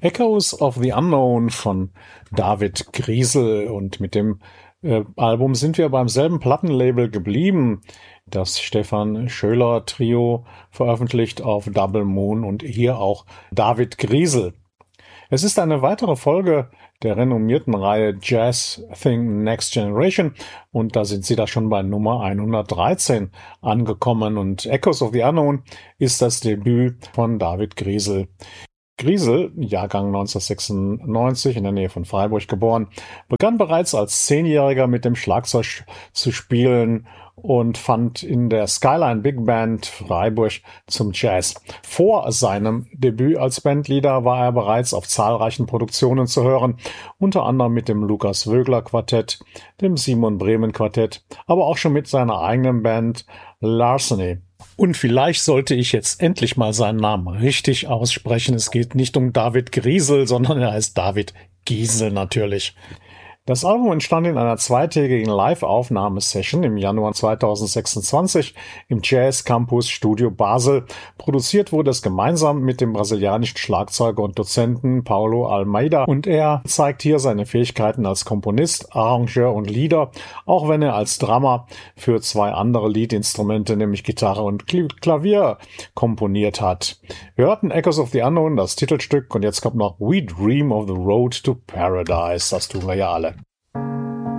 Echoes of the Unknown von David Griesel, und mit dem Album sind wir beim selben Plattenlabel geblieben. Das Stefan Schöler Trio veröffentlicht auf Double Moon und hier auch David Griesel. Es ist eine weitere Folge der renommierten Reihe Jazz Thing Next Generation und da sind sie da schon bei Nummer 113 angekommen, und Echoes of the Unknown ist das Debüt von David Griesel. Griesel, Jahrgang 1996, in der Nähe von Freiburg geboren, begann bereits als 10-Jähriger mit dem Schlagzeug zu spielen und fand in der Skyline Big Band Freiburg zum Jazz. Vor seinem Debüt als Bandleader war er bereits auf zahlreichen Produktionen zu hören, unter anderem mit dem Lukas Wögler Quartett, dem Simon Bremen Quartett, aber auch schon mit seiner eigenen Band Larceny. Und vielleicht sollte ich jetzt endlich mal seinen Namen richtig aussprechen. Es geht nicht um David Griesel, sondern er heißt David Giesel natürlich. Das Album entstand in einer zweitägigen Live-Aufnahmesession im Januar 2026 im Jazz Campus Studio Basel. Produziert wurde es gemeinsam mit dem brasilianischen Schlagzeuger und Dozenten Paulo Almeida, und er zeigt hier seine Fähigkeiten als Komponist, Arrangeur und Leader, auch wenn er als Drummer für zwei andere Leadinstrumente, nämlich Gitarre und Klavier, komponiert hat. Wir hörten Echoes of the Unknown, das Titelstück, und jetzt kommt noch We Dream of the Road to Paradise. Das tun wir ja alle.